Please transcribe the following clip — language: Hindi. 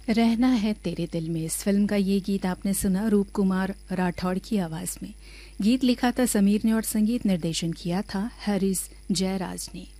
रहना है तेरे दिल में, इस फिल्म का ये गीत आपने सुना रूप कुमार राठौड़ की आवाज़ में। गीत लिखा था समीर ने और संगीत निर्देशन किया था हरीश जयराज ने।